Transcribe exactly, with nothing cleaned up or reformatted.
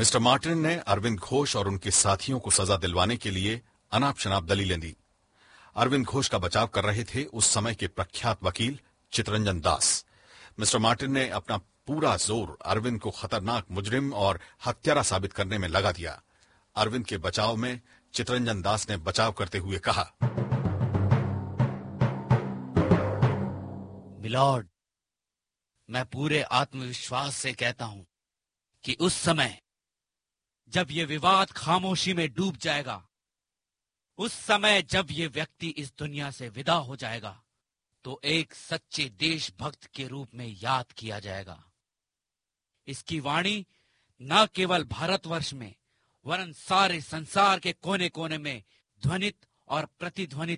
Mister Martin ने अरविंद घोष और उनके साथियों को सजा दिलवाने के लिए अनाप शनाप दलीलें दी। अरविंद घोष का बचाव कर रहे थे उस समय के प्रख्यात वकील चितरंजन दास। मिस्टर मार्टिन ने अपना पूरा जोर अरविंद को खतरनाक मुजरिम और हत्यारा साबित करने में लगा दिया। अरविंद के बचाव में चितरंजन दास ने बचाव करते हुए कहा, मिलॉर्ड, मैं पूरे आत्मविश्वास से कहता हूं कि उस समय जब ये विवाद खामोशी में डूब जाएगा, उस समय जब ये व्यक्ति इस दुनिया से विदा हो जाएगा, तो एक सच्चे देशभक्त के रूप में याद किया जाएगा। इसकी वाणी न केवल भारतवर्ष में वरन सारे संसार के कोने कोने में ध्वनित और प्रतिध्वनित